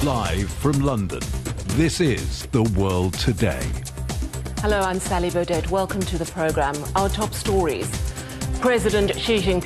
Live from London, this is The World Today. Hello, I'm Sally Baudet. Welcome to the programme. Our top stories. President Xi Jinping